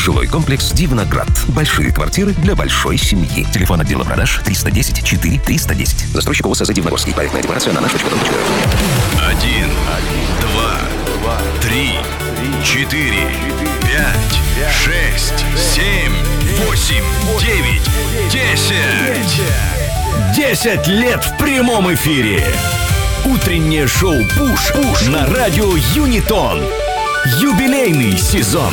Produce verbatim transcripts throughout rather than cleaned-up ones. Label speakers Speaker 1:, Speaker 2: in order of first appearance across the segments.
Speaker 1: Жилой комплекс «Дивноград». Большие квартиры для большой семьи. Телефон отдела продаж триста десять четыре триста десять. Застройщик ОСЗ «Дивногорский». Проектная декларация на наш точка ру точка ру.
Speaker 2: Один, два, три, четыре, пять, шесть, семь, восемь, девять, десять.
Speaker 3: Десять лет в прямом эфире. Утреннее шоу «Пуш» Пуш на радио Юнитон. Юбилейный сезон.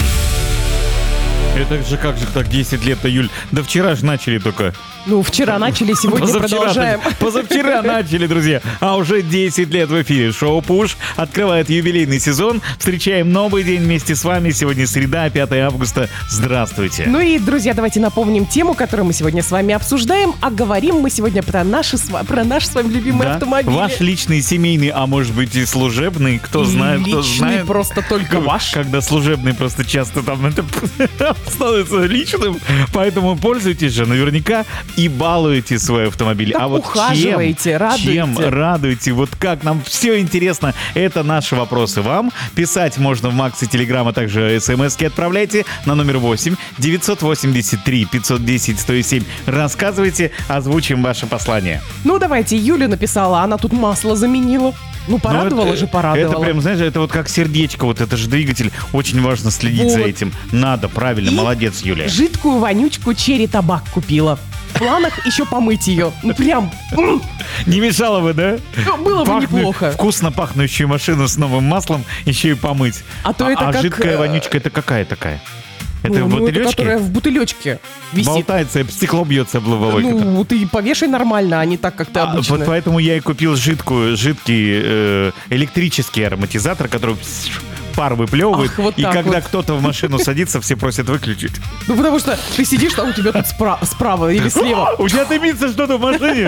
Speaker 4: Это же как же так десять лет-то, Юль? Да вчера же начали только.
Speaker 5: Ну, вчера начали, сегодня позавчера, продолжаем.
Speaker 4: Позавчера начали, друзья. А уже десять лет в эфире. Шоу «Пуш» открывает юбилейный сезон. Встречаем новый день вместе с вами. Сегодня среда, пятое августа. Здравствуйте.
Speaker 5: Ну и, друзья, давайте напомним тему, которую мы сегодня с вами обсуждаем. А говорим мы сегодня про наши, про наш с вами любимый
Speaker 4: да?
Speaker 5: автомобиль.
Speaker 4: Ваш личный, семейный, а может быть и служебный. Кто знает,
Speaker 5: личный,
Speaker 4: кто знает.
Speaker 5: просто только ваш.
Speaker 4: Когда служебный просто часто там это становится личным. Поэтому пользуйтесь же наверняка и балуете свой автомобиль.
Speaker 5: Так
Speaker 4: а вот
Speaker 5: ухаживаете,
Speaker 4: чем,
Speaker 5: радуете.
Speaker 4: Чем радуете? Вот как нам все интересно. Это наши вопросы вам. Писать можно в Макс и Телеграм, а также смски отправляйте на номер восемь девятьсот восемьдесят три пятьсот десять сто семь. Рассказывайте, озвучим ваше послание.
Speaker 5: Ну, давайте, Юля написала, она тут масло заменила. Ну, порадовала
Speaker 4: это,
Speaker 5: же, порадовала.
Speaker 4: Это прям, знаешь, это вот как сердечко, вот это же двигатель. Очень важно следить вот за этим. Надо, правильно, и молодец, Юлия.
Speaker 5: Жидкую вонючку черри табак купила. В планах еще помыть ее. Ну, прям...
Speaker 4: Не мешало бы, да?
Speaker 5: Ну, было бы неплохо.
Speaker 4: Вкусно пахнущую машину с новым маслом еще и помыть.
Speaker 5: А то это
Speaker 4: а
Speaker 5: как...
Speaker 4: жидкая вонючка, это какая такая? Это
Speaker 5: ну,
Speaker 4: в бутылечке?
Speaker 5: Ну, это которая в бутылечке висит.
Speaker 4: Болтается, стекло бьется об лобовой.
Speaker 5: Ну, ты повешай нормально, а не так, как ты
Speaker 4: а,
Speaker 5: обычно.
Speaker 4: Вот поэтому я и купил жидкую, жидкий э, электрический ароматизатор, который пар выплевывает. Ах, вот и когда вот. Кто-то в машину садится, все просят выключить.
Speaker 5: Ну, потому что ты сидишь, а у тебя тут спра- справа или слева.
Speaker 4: У тебя дымится что-то в машине.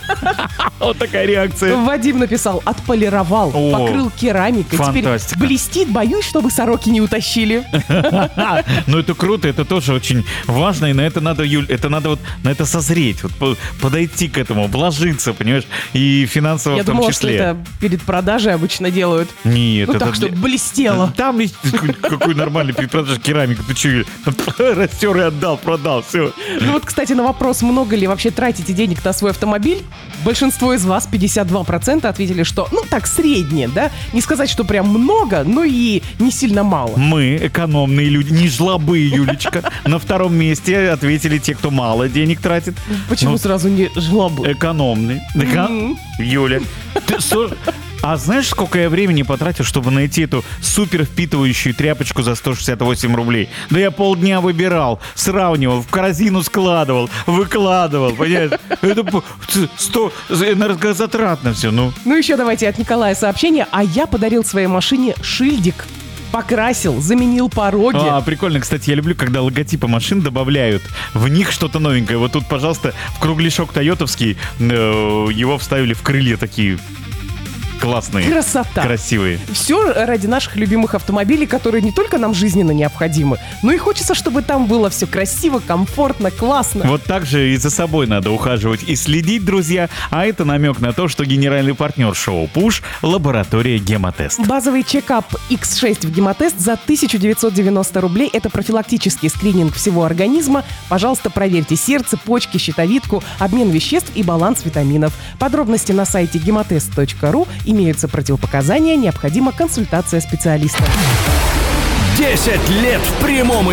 Speaker 4: Вот такая реакция.
Speaker 5: Вадим написал, отполировал, покрыл керамикой. Теперь блестит, боюсь, чтобы сороки не утащили.
Speaker 4: Ну, это круто, это тоже очень важно. И на это надо, Юль, это надо вот на это созреть, вот подойти к этому, вложиться, понимаешь, и финансово в том числе.
Speaker 5: Я думала, что это перед продажей обычно делают.
Speaker 4: Нет,
Speaker 5: это... Ну, так, чтобы блестело.
Speaker 4: Там есть какой нормальный перепродаж керамики. Ты что, растер и отдал, продал, все.
Speaker 5: Ну вот, кстати, на вопрос, много ли вообще тратите денег на свой автомобиль, большинство из вас, пятьдесят два процента, ответили, что, ну так, среднее, да? Не сказать, что прям много, но и не сильно мало.
Speaker 4: Мы, экономные люди, не жлобы, Юлечка. На втором месте ответили те, кто мало денег тратит.
Speaker 5: Почему ну, сразу не жлобы?
Speaker 4: Экономные. Mm-hmm. Юля, ты... А знаешь, сколько я времени потратил, чтобы найти эту супер впитывающую тряпочку за сто шестьдесят восемь рублей? Да я полдня выбирал, сравнивал, в корзину складывал, выкладывал, понимаешь? Это сто энергозатратно все, ну.
Speaker 5: Ну еще давайте от Николая сообщение. А я подарил своей машине шильдик. Покрасил, заменил пороги.
Speaker 4: А, прикольно, кстати, я люблю, когда логотипы машин добавляют в них что-то новенькое. Вот тут, пожалуйста, в кругляшок тойотовский э, его вставили в крылья такие... Классные,
Speaker 5: красота,
Speaker 4: красивые.
Speaker 5: Все ради наших любимых автомобилей, которые не только нам жизненно необходимы, но и хочется, чтобы там было все красиво, комфортно, классно.
Speaker 4: Вот так же и за собой надо ухаживать и следить, друзья. А это намек на то, что генеральный партнер шоу «Пуш» — лаборатория «Гемотест».
Speaker 5: Базовый чекап икс шесть в «Гемотест» за тысяча девятьсот девяносто рублей. Это профилактический скрининг всего организма. Пожалуйста, проверьте сердце, почки, щитовидку, обмен веществ и баланс витаминов. Подробности на сайте гемотест точка ру. Имеются противопоказания, необходима консультация специалиста.
Speaker 3: десять лет в прямом